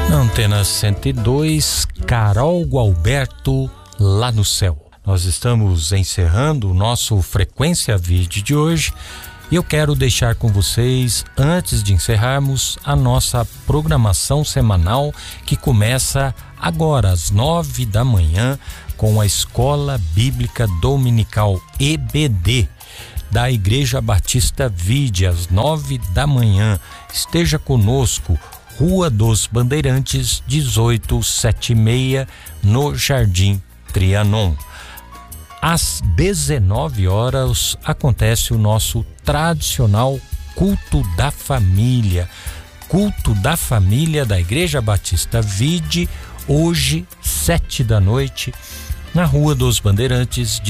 Na Antena 102, Carol Gualberto, Lá no Céu. Nós estamos encerrando o nosso Frequência Vide de hoje e eu quero deixar com vocês, antes de encerrarmos, a nossa programação semanal que começa agora às 9 da manhã com a Escola Bíblica Dominical EBD da Igreja Batista Vide, às 9 da manhã. Esteja conosco, Rua dos Bandeirantes, 1876, no Jardim Trianon. Às 19 horas acontece o nosso tradicional Culto da Família. Culto da Família da Igreja Batista Vide, hoje, 7 da noite, na Rua dos Bandeirantes,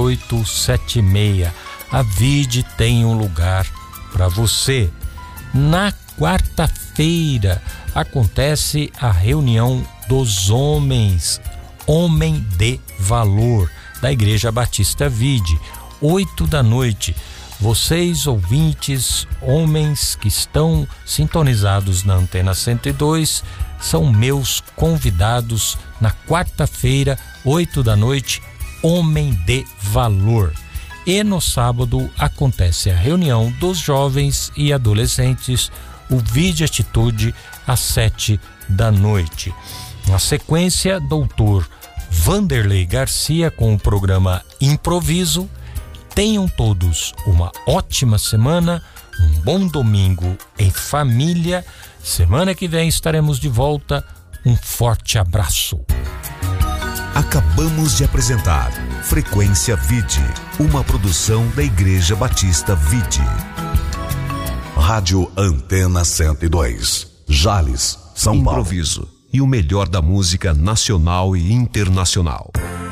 1876. A Vide tem um lugar para você. Na quarta-feira acontece a reunião dos homens, Homem de Valor, da Igreja Batista Vide, 8 da noite. Vocês, ouvintes, homens que estão sintonizados na Antena 102, são meus convidados na quarta-feira, 8 da noite, Homem de Valor. E no sábado acontece a reunião dos jovens e adolescentes, o Vide Atitude, às 7 da noite. Na sequência, doutor Vanderlei Garcia com o programa Improviso. Tenham todos uma ótima semana, um bom domingo em família. Semana que vem estaremos de volta. Um forte abraço. Acabamos de apresentar Frequência Vide, uma produção da Igreja Batista Vide. Rádio Antena 102, Jales, São Paulo. Improviso e o melhor da música nacional e internacional.